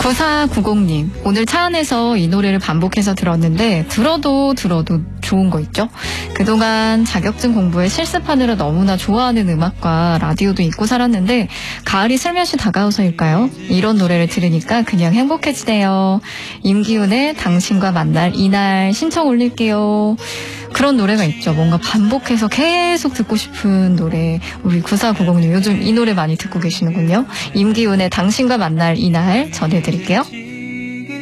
9490님, 오늘 차 안에서 이 노래를 반복해서 들었는데 들어도 좋은 거 있죠? 그동안 자격증 공부에 실습하느라 너무나 좋아하는 음악과 라디오도 잊고 살았는데 가을이 슬며시 다가와서일까요? 이런 노래를 들으니까 그냥 행복해지네요. 임기훈의 당신과 만날 이날 신청 올릴게요. 그런 노래가 있죠. 뭔가 반복해서 계속 듣고 싶은 노래. 우리 9490님 요즘 이 노래 많이 듣고 계시는군요. 임기훈의 당신과 만날 이날 전해드릴게요.